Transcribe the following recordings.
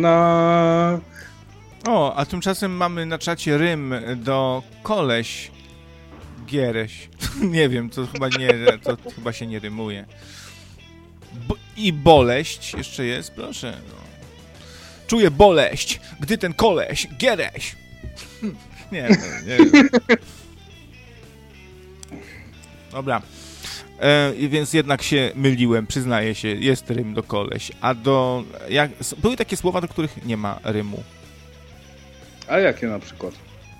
O, a tymczasem mamy na czacie rym do koleś Giereś. Nie wiem, to chyba się nie rymuje. I boleść jeszcze jest, proszę. No. Czuję boleść, gdy ten koleś Giereś. Nie wiem. Dobra. Więc jednak się myliłem, przyznaję się, jest rym do koleś. Były takie słowa, do których nie ma rymu. A jakie na przykład?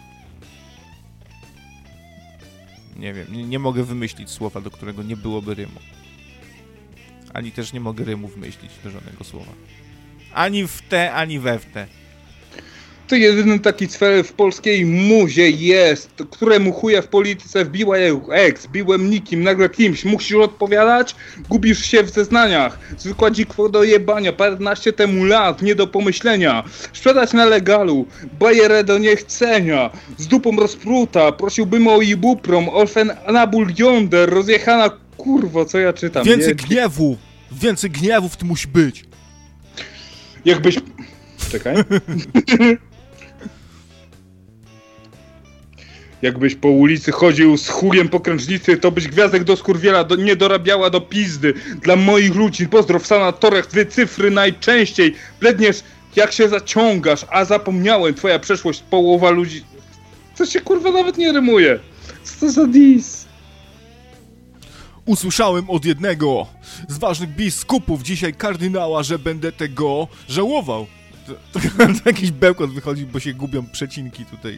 Nie wiem, nie mogę wymyślić słowa, do którego nie byłoby rymu. Ani też nie mogę rymu wymyślić do żadnego słowa. Ani w te, ani we w te. To jedyny taki cwer w polskiej muzie jest, któremu chuja w polityce wbiła jego ex, biłem nikim, nagle kimś, musisz odpowiadać? Gubisz się w zeznaniach, zwykła dzikwo do jebania, paręnaście temu lat, nie do pomyślenia, sprzedać na legalu, bajerę do niechcenia, z dupą rozpruta, prosiłbym o ibuprom, orfen anabul yonder, rozjechana kurwo, co ja czytam? Więcej gniewu w tym musi być. Jakbyś... Czekaj. Jakbyś po ulicy chodził z chujem po krężnicy, to byś gwiazdek do skurwiela nie dorabiała do pizdy. Dla moich ludzi pozdrow w sanatoriach, 2 cyfry najczęściej. Bledniesz jak się zaciągasz, a zapomniałem, twoja przeszłość, połowa ludzi... Co się kurwa nawet nie rymuje. Co to za dis? Usłyszałem od jednego z ważnych biskupów dzisiaj kardynała, że będę tego żałował. To jakiś bełkot wychodzi, bo się gubią przecinki tutaj.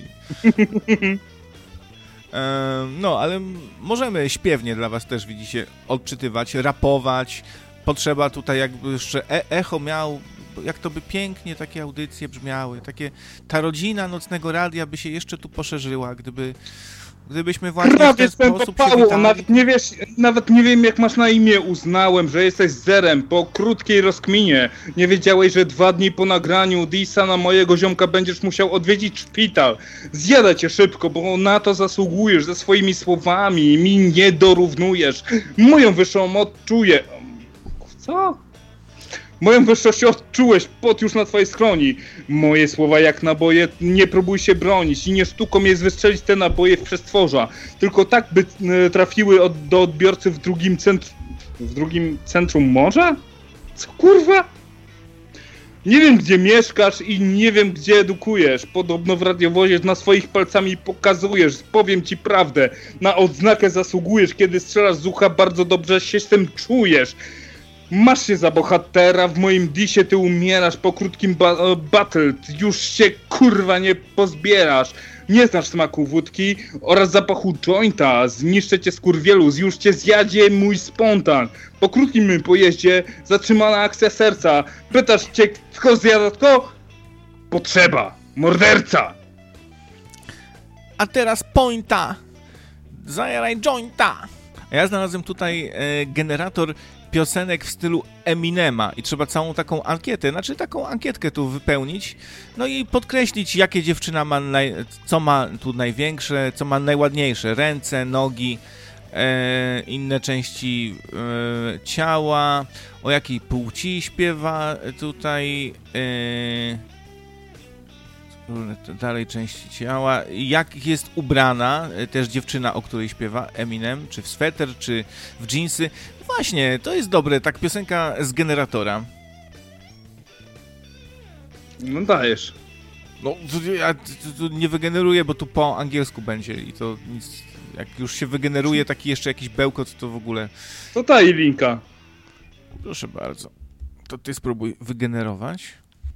No, ale możemy śpiewnie dla was też, widzicie, odczytywać, rapować. Potrzeba tutaj jakby jeszcze echo miał, jak to by pięknie takie audycje brzmiały. Ta rodzina Nocnego Radia by się jeszcze tu poszerzyła, gdybyśmy właśnie w ten sposób się witali. Nawet nie wiem jak masz na imię, uznałem, że jesteś zerem po krótkiej rozkminie. Nie wiedziałeś, że 2 dni po nagraniu Disa na mojego ziomka będziesz musiał odwiedzić szpital. Zjadę cię szybko, bo na to zasługujesz, ze swoimi słowami mi nie dorównujesz. Moją wyższą odczuję... Co? Moją wyższość odczułeś, pot już na twojej skroni. Moje słowa jak naboje, nie próbuj się bronić i nie sztuką jest wystrzelić te naboje w przestworza. Tylko tak by trafiły do odbiorcy w drugim centrum morza? Co kurwa? Nie wiem gdzie mieszkasz i nie wiem gdzie edukujesz. Podobno w radiowozie na swoich palcami pokazujesz. Powiem ci prawdę. Na odznakę zasługujesz, kiedy strzelasz z ucha, bardzo dobrze się z tym czujesz. Masz się za bohatera, w moim disie ty umierasz po krótkim battle, już się kurwa nie pozbierasz. Nie znasz smaku wódki oraz zapachu jointa, zniszczę cię skurwielu, już cię zjadzie mój spontan. Po krótkim pojeździe zatrzymana akcja serca, pytasz cię kto zjada kto? Potrzeba, morderca. A teraz pointa, zajaraj jointa. Ja znalazłem tutaj generator piosenek w stylu Eminema i trzeba całą taką ankietę, taką ankietkę tu wypełnić, no i podkreślić, jakie dziewczyna ma, co ma tu największe, co ma najładniejsze, ręce, nogi, inne części ciała, o jakiej płci śpiewa tutaj, dalej części ciała, jak jest ubrana też dziewczyna, o której śpiewa Eminem, czy w sweter, czy w dżinsy. Właśnie, to jest dobre, tak piosenka z generatora. No dajesz. No, ja tu nie wygeneruję, bo tu po angielsku będzie i to nic, jak już się wygeneruje taki jeszcze jakiś bełkot, to w ogóle... To daj linka. Proszę bardzo. To ty spróbuj wygenerować.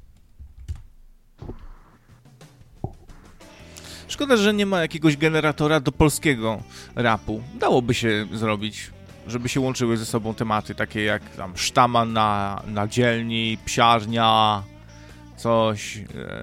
Szkoda, że nie ma jakiegoś generatora do polskiego rapu. Dałoby się zrobić, żeby się łączyły ze sobą tematy takie jak tam sztama na dzielni, psiarnia, coś,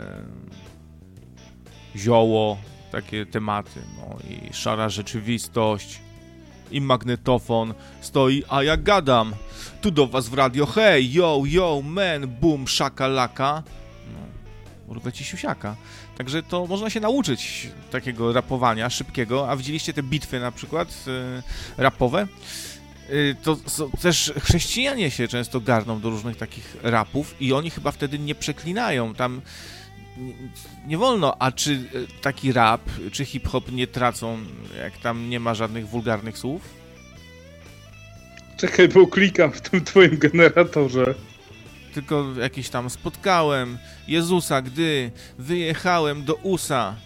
zioło, takie tematy, no i szara rzeczywistość i magnetofon stoi, a ja gadam, tu do was w radio, hej, yo, man, boom, szakalaka, no, urwę ci siusiaka. Także to można się nauczyć takiego rapowania szybkiego, a widzieliście te bitwy na przykład rapowe? to też chrześcijanie się często garną do różnych takich rapów i oni chyba wtedy nie przeklinają, tam nie wolno, a czy taki rap, czy hip-hop nie tracą, jak tam nie ma żadnych wulgarnych słów? Czekaj, bo klikam w tym twoim generatorze. Tylko jakiś tam spotkałem Jezusa, gdy wyjechałem do USA.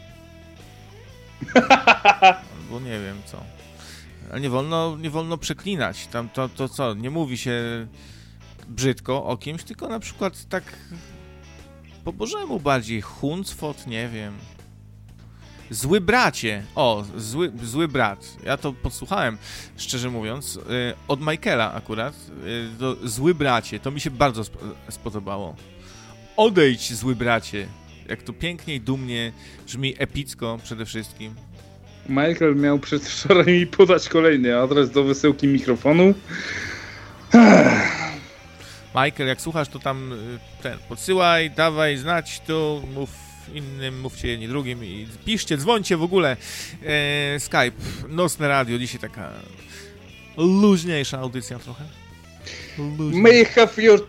Albo nie wiem co. Ale nie wolno przeklinać. Tam to co, nie mówi się brzydko o kimś, tylko na przykład tak po bożemu bardziej. Huncwot, nie wiem. Zły bracie. O, zły brat. Ja to podsłuchałem, szczerze mówiąc, od Michaela akurat. To zły bracie. To mi się bardzo spodobało. Odejdź, zły bracie. Jak to pięknie i dumnie brzmi, epicko przede wszystkim. Michael miał przedwczoraj mi podać kolejny adres do wysyłki mikrofonu. Michael, jak słuchasz, to tam podsyłaj, dawaj znać tu, mów innym, mówcie jedni drugim i piszcie, dzwońcie w ogóle. Skype, Nocne Radio, dzisiaj taka luźniejsza audycja trochę. May I have your...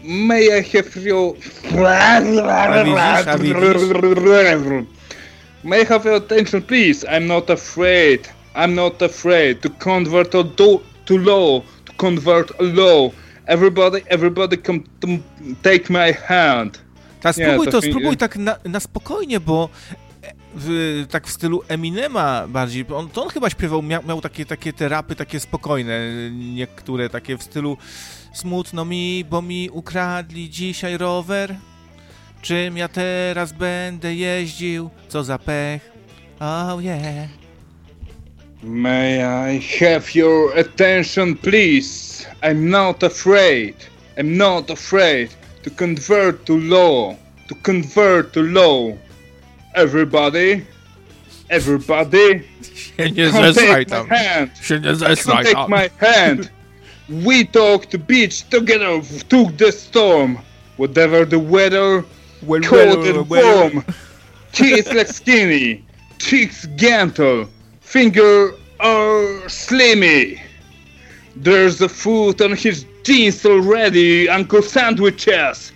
May I have your attention, please? I'm not afraid to convert to law, to convert a law. Everybody come to take my hand. Spróbuj tak na spokojnie, bo tak w stylu Eminema bardziej. On chyba śpiewał, miał takie te rapy takie spokojne, niektóre takie w stylu smutno mi, bo mi ukradli dzisiaj rower. Czym ja teraz będę jeździł? Co za pech? Oh yeah. May I have your attention, please? I'm not afraid to convert to law. Everybody. Się nie zesraj tam. Take my hand. We talk to beach together, took the storm. Whatever the weather, cold and warm. Kids like skinny, cheeks gentle, finger are slimy. There's a foot on his jeans already, Uncle Sandwiches.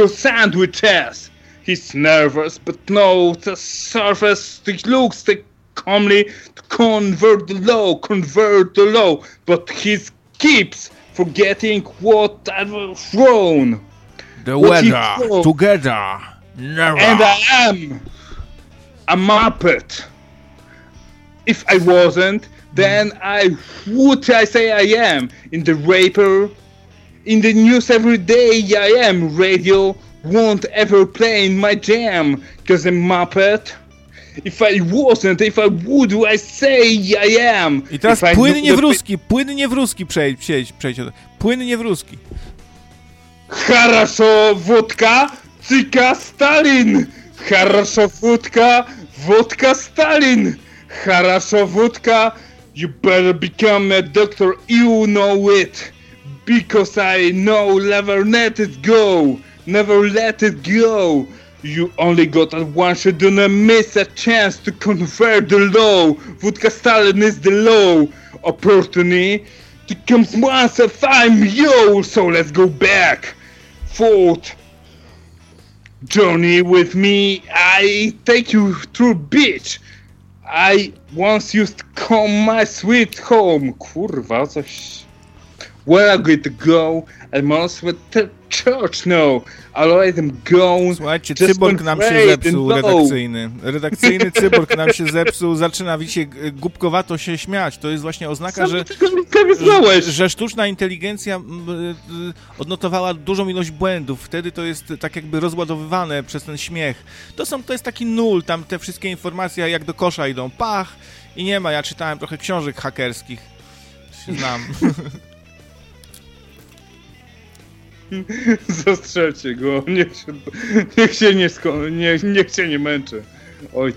He's nervous, but no, the surface he looks the calmly to convert the law, but he keeps forgetting what I've thrown. The weather, together, never. And I am a Muppet. If I wasn't, then I say I am. In the Raper, in the news every day I am. Radio won't ever play in my jam, cause I'm Muppet. If I would, I say I am. I teraz płynnie w ruski przejdź. Płynnie w ruski. Хорошо, wódka, cyka, Stalin. Хорошо, wódka, Stalin. Хорошо, wódka, you better become a doctor, you know it. Because I know never let it go. You only got one shot, do not miss a chance to convert the law. Wódka, Stalin is the law. Opportunity comes once a time, yo, so let's go back. Fourth journey with me, I take you through beach. I once used to call my sweet home. Kurwa, coś... Where I get to go, I'm also with the church now. I'll let them go. Słuchajcie, cyborg nam się zepsuł, redakcyjny cyborg nam się zepsuł, zaczyna, widzicie, głupkowato się śmiać. To jest właśnie oznaka, że sztuczna inteligencja odnotowała dużą ilość błędów. Wtedy to jest tak jakby rozładowywane przez ten śmiech. To jest taki nul, tam te wszystkie informacje jak do kosza idą, pach i nie ma. Ja czytałem trochę książek hakerskich, się znam. Zastrzelcie go, niech się nie męczy. Oj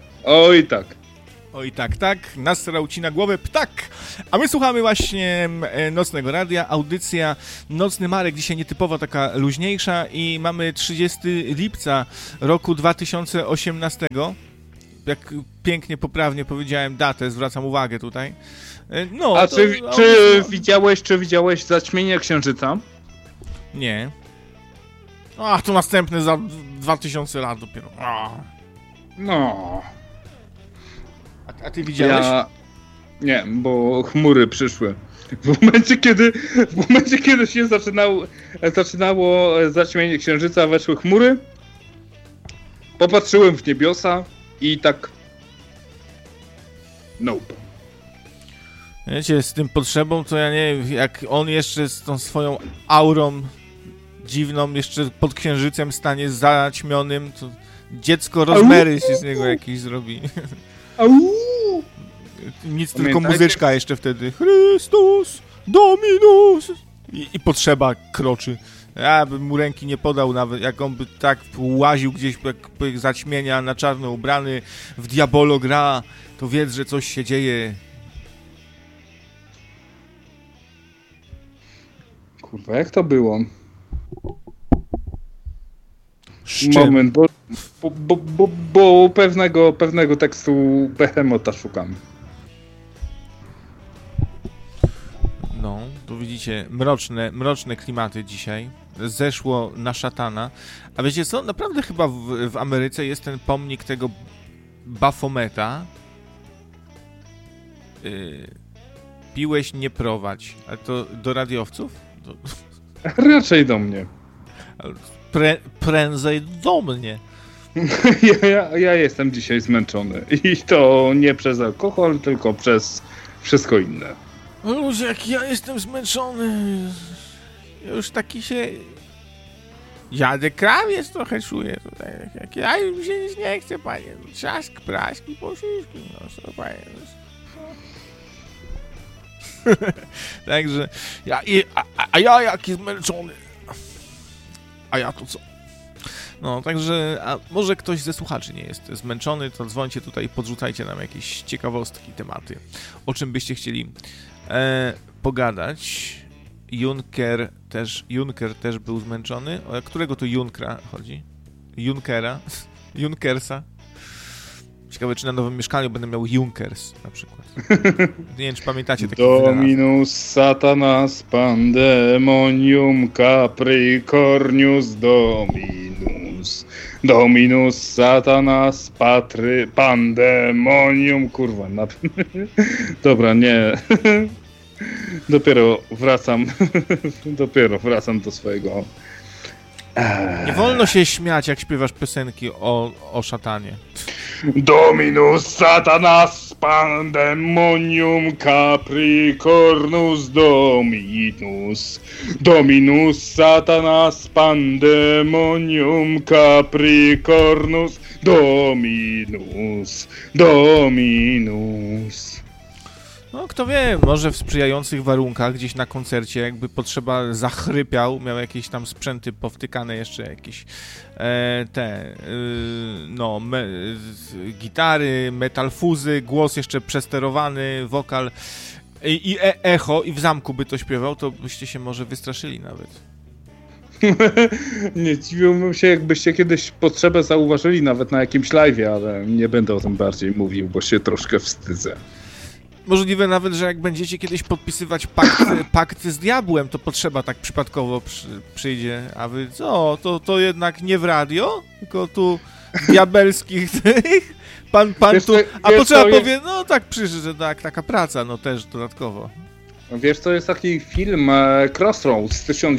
tak, nasrał ci na głowę ptak. A my słuchamy właśnie Nocnego Radia, audycja Nocny Marek, dzisiaj nietypowo taka luźniejsza i mamy 30 lipca roku 2018. jak pięknie, poprawnie powiedziałem datę, zwracam uwagę tutaj. No, A to, czy widziałeś zaćmienie księżyca? Nie. A, to następny za 2000 lat dopiero. No. A ty widziałeś? Nie, bo chmury przyszły. W momencie, kiedy się zaczynało zaćmienie księżyca, weszły chmury, popatrzyłem w niebiosa i tak... Nope. Wiecie, z tym potrzebą, to ja nie wiem, jak on jeszcze z tą swoją aurą dziwną, jeszcze pod księżycem stanie zaćmionym, to dziecko Rosemary się z niego jakieś zrobi. Nic, tylko muzyczka jeszcze wtedy. Chrystus, Dominus! I potrzeba kroczy. Ja bym mu ręki nie podał nawet, jak on by tak łaził gdzieś jak zaćmienia na czarno ubrany, w Diabolo gra, to wiedz, że coś się dzieje. Kurwa, jak to było? Moment, bo pewnego tekstu Behemota szukam. No, tu widzicie mroczne klimaty dzisiaj. Zeszło na szatana. A wiecie co? Naprawdę chyba w Ameryce jest ten pomnik tego Bafometa. Piłeś, nie prowadź. Ale to do radiowców? Raczej do mnie. Prędzej do mnie. Ja jestem dzisiaj zmęczony. I to nie przez alkohol, tylko przez wszystko inne. Ludzie, jak ja jestem zmęczony. Już taki się... Jadę krawiec trochę czuję tutaj. Jak ja już mi się nic nie chce, panie. Trzask, prask i posiłki. No co, panie. Także... Ja jaki zmęczony. A ja to co? No, także, a może ktoś ze słuchaczy nie jest zmęczony, to dzwońcie tutaj i podrzucajcie nam jakieś ciekawostki, tematy, o czym byście chcieli pogadać. Juncker też był zmęczony. O którego tu Junckera chodzi? Junckersa? Ciekawe, czy na nowym mieszkaniu będę miał Junkers na przykład. Nie wiem, czy pamiętacie taki Dominus Satanas Pandemonium Capricornius Dominus. Dominus Satanas Pandemonium. Kurwa, dobra, nie. Dopiero wracam do swojego... Nie wolno się śmiać, jak śpiewasz piosenki o szatanie. Dominus Satanas Pandemonium Capricornus Dominus. Dominus Satanas Pandemonium Capricornus Dominus. Dominus. No, kto wie, może w sprzyjających warunkach gdzieś na koncercie, jakby potrzeba, zachrypiał, miał jakieś tam sprzęty powtykane jeszcze, jakieś gitary, metalfuzy, głos jeszcze przesterowany, wokal i echo, i w zamku by to śpiewał, to byście się może wystraszyli nawet. Nie dziwiłbym się, jakbyście kiedyś potrzebę zauważyli nawet na jakimś live'ie, ale nie będę o tym bardziej mówił, bo się troszkę wstydzę. Możliwe nawet, że jak będziecie kiedyś podpisywać pakt z diabłem, to potrzeba tak przypadkowo przyjdzie, a wy co, to jednak nie w radio, tylko tu w diabelskich tych, pan tu, a potrzeba powie, no tak przyjdzie, że tak, taka praca, no też dodatkowo. Wiesz, to jest taki film Crossroads z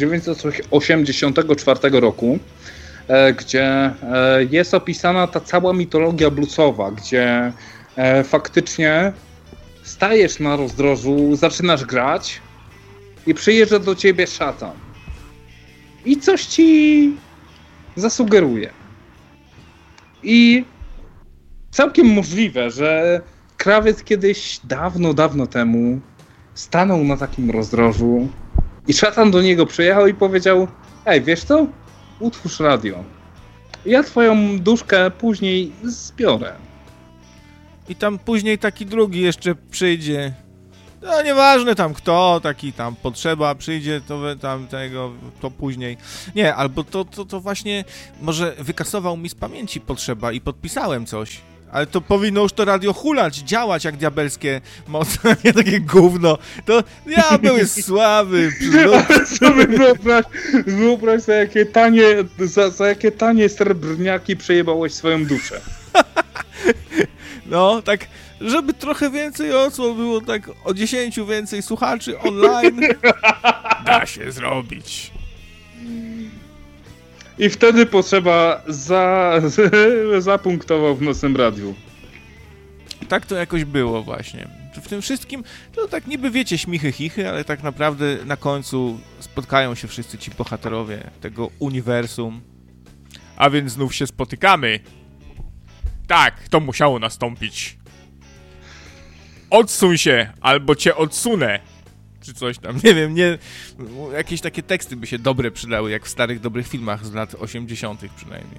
1984 roku, gdzie jest opisana ta cała mitologia bluesowa, gdzie faktycznie stajesz na rozdrożu, zaczynasz grać i przyjeżdża do ciebie szatan. I coś ci zasugeruje. I całkiem możliwe, że krawiec kiedyś dawno temu stanął na takim rozdrożu i szatan do niego przyjechał i powiedział: ej, wiesz co? Utwórz radio. Ja twoją duszkę później zbiorę. I tam później taki drugi jeszcze przyjdzie. No nieważne tam kto, taki tam potrzeba, przyjdzie, to tam tego, to później. Nie, albo to właśnie może wykasował mi z pamięci potrzeba i podpisałem coś. Ale to powinno już to radio hulać, działać jak diabelskie moce, a nie takie gówno. To diabeł jest słaby. Ale sobie wyobraź za jakie tanie srebrniaki przejebałeś swoją duszę. No, tak, żeby trochę więcej odsłon było, tak o 10 więcej słuchaczy online. Da się zrobić. I wtedy potrzeba zapunktował w nocnym radiu. Tak to jakoś było właśnie. W tym wszystkim, to tak niby wiecie, śmichy, chichy, ale tak naprawdę na końcu spotkają się wszyscy ci bohaterowie tego uniwersum. A więc znów się spotykamy. Tak, to musiało nastąpić. Odsuń się, albo cię odsunę. Czy coś tam, nie wiem, nie... Jakieś takie teksty by się dobre przydały, jak w starych, dobrych filmach z lat 80. przynajmniej.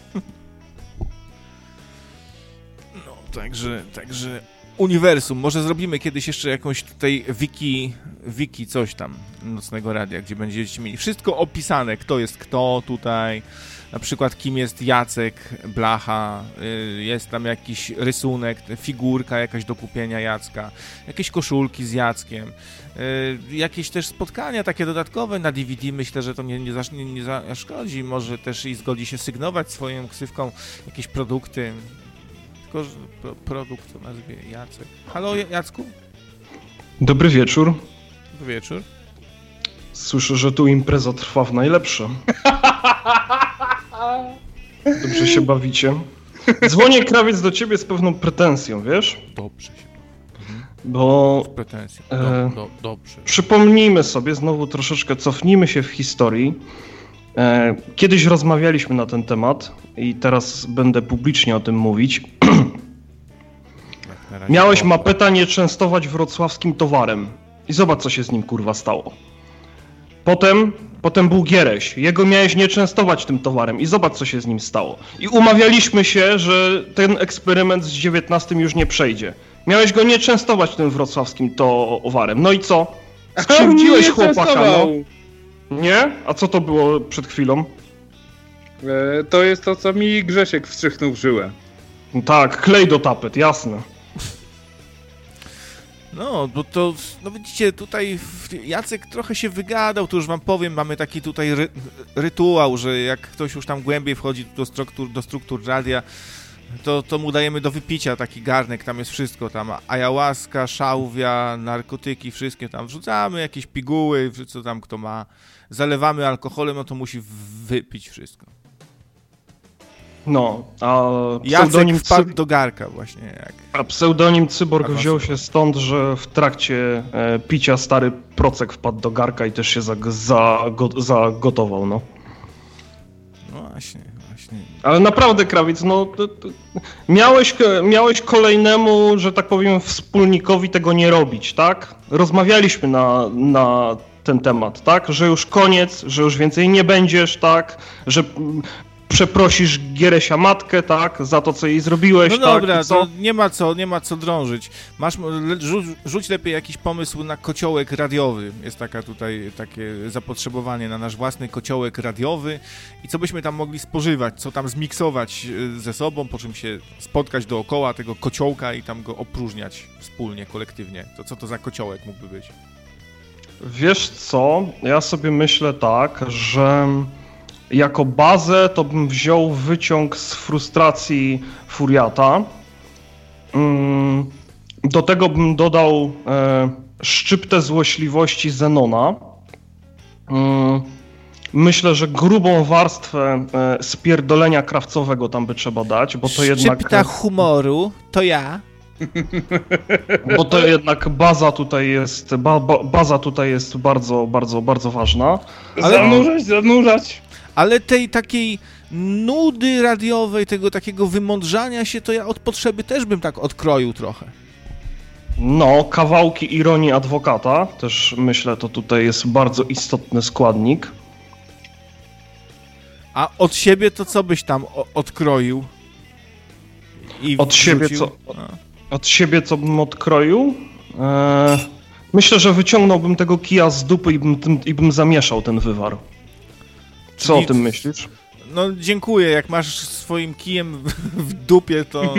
No, także... Uniwersum. Może zrobimy kiedyś jeszcze jakąś tutaj wiki coś tam Nocnego Radia, gdzie będziecie mieli wszystko opisane, kto jest kto tutaj, na przykład kim jest Jacek Blacha, jest tam jakiś rysunek, figurka jakaś do kupienia Jacka, jakieś koszulki z Jackiem, jakieś też spotkania takie dodatkowe na DVD, myślę, że to nie zaszkodzi, może też i zgodzi się sygnować swoją ksywką jakieś produkty. Tylko, że produkt o nazwie Jacek. Halo, Jacku? Dobry wieczór. Dobry wieczór. Słyszę, że tu impreza trwa w najlepsze. Dobrze się bawicie. Dzwonię, krawiec, do ciebie z pewną pretensją, wiesz? Dobrze się bawi. Bo... Z pretensją. Dobrze. Przypomnijmy sobie, znowu troszeczkę cofnijmy się w historii. Kiedyś rozmawialiśmy na ten temat i teraz będę publicznie o tym mówić. Miałeś Mapeta nie częstować wrocławskim towarem. I zobacz, co się z nim kurwa stało. Potem był Giereś. Jego miałeś nie częstować tym towarem. I zobacz, co się z nim stało. I umawialiśmy się, że ten eksperyment z 19 już nie przejdzie. Miałeś go nie częstować tym wrocławskim towarem. No i co? Skrzywdziłeś chłopaka, no. Nie? A co to było przed chwilą? To jest to, co mi Grzesiek wstrzyknął w żyłę. Tak, klej do tapet, jasne. No, bo to, no widzicie, tutaj Jacek trochę się wygadał, to już wam powiem, mamy taki tutaj rytuał, że jak ktoś już tam głębiej wchodzi do struktur radia, to mu dajemy do wypicia taki garnek, tam jest wszystko, tam ayahuasca, szałwia, narkotyki, wszystkie tam wrzucamy, jakieś piguły, co tam kto ma, zalewamy alkoholem, no to musi wypić wszystko. No, a pseudonim Jacek wpadł do garka właśnie. Jak... A pseudonim Cyborg wziął się stąd, że w trakcie picia stary procek wpadł do garka i też się zagotował, no. No właśnie. Ale naprawdę, krawiec, no miałeś kolejnemu, że tak powiem, wspólnikowi tego nie robić, tak? Rozmawialiśmy na ten temat, tak? Że już koniec, że już więcej nie będziesz, tak? Że przeprosisz Gieresia matkę, tak? Za to, co jej zrobiłeś, no tak? No dobra, to nie ma co drążyć. Rzuć lepiej jakiś pomysł na kociołek radiowy. Jest takie zapotrzebowanie na nasz własny kociołek radiowy i co byśmy tam mogli spożywać, co tam zmiksować ze sobą, po czym się spotkać dookoła tego kociołka i tam go opróżniać wspólnie, kolektywnie. To co to za kociołek mógłby być? Wiesz co? Ja sobie myślę tak, że jako bazę to bym wziął wyciąg z frustracji Furiata. Do tego bym dodał szczyptę złośliwości Zenona. Myślę, że grubą warstwę spierdolenia krawcowego tam by trzeba dać, bo to jednak... Szczypta humoru, to ja. Bo to jednak baza tutaj jest bardzo, bardzo, bardzo ważna. Zanurzać. Ale tej takiej nudy radiowej, tego takiego wymądrzania się, to ja od potrzeby też bym tak odkroił trochę. No, kawałki ironii adwokata, też myślę, to tutaj jest bardzo istotny składnik. A od siebie to co byś tam odkroił? Od siebie co bym odkroił? Myślę, że wyciągnąłbym tego kija z dupy i bym zamieszał ten wywar. Co o tym myślisz? No dziękuję, jak masz swoim kijem w dupie, to